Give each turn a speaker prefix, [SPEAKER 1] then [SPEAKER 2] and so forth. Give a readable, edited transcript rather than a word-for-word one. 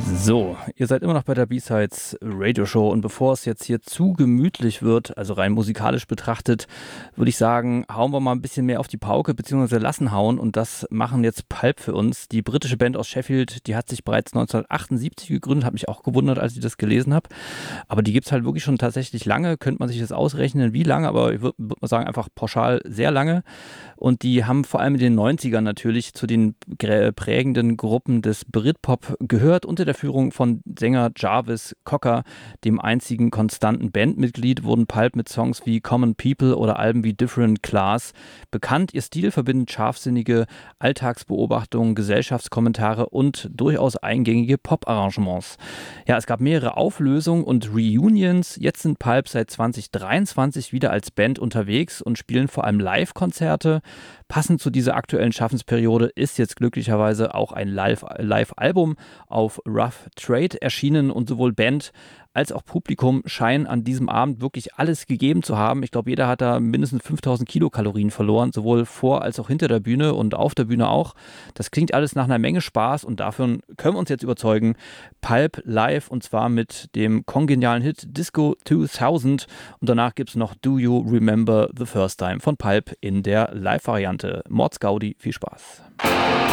[SPEAKER 1] So, ihr seid immer noch bei der B-Sides Radio Show und bevor es jetzt hier zu gemütlich wird, also rein musikalisch betrachtet, würde ich sagen, hauen wir mal ein bisschen mehr auf die Pauke, beziehungsweise lassen hauen und das machen jetzt Pulp für uns. Die britische Band aus Sheffield, die hat sich bereits 1978 gegründet, hat mich auch gewundert, als ich das gelesen habe, aber die gibt es halt wirklich schon tatsächlich lange, könnte man sich das ausrechnen, wie lange, aber ich würde mal sagen, einfach pauschal sehr lange und die haben vor allem in den 90ern natürlich zu den prägenden Gruppen des Britpop gehört, unter der Führung von Sänger Jarvis Cocker, dem einzigen konstanten Bandmitglied, wurden Pulp mit Songs wie Common People oder Alben wie Different Class bekannt. Ihr Stil verbindet scharfsinnige Alltagsbeobachtungen, Gesellschaftskommentare und durchaus eingängige Pop-Arrangements. Ja, es gab mehrere Auflösungen und Reunions. Jetzt sind Pulp seit 2023 wieder als Band unterwegs und spielen vor allem Live-Konzerte. Passend zu dieser aktuellen Schaffensperiode ist jetzt glücklicherweise auch ein Live-Album auf Rough Trade erschienen und sowohl Band als auch Publikum scheinen an diesem Abend wirklich alles gegeben zu haben. Ich glaube, jeder hat da mindestens 5000 Kilokalorien verloren, sowohl vor als auch hinter der Bühne und auf der Bühne auch. Das klingt alles nach einer Menge Spaß und davon können wir uns jetzt überzeugen. Pulp live und zwar mit dem kongenialen Hit Disco 2000 und danach gibt es noch Do You Remember the First Time von Pulp in der Live-Variante. Mordsgaudi, viel Spaß.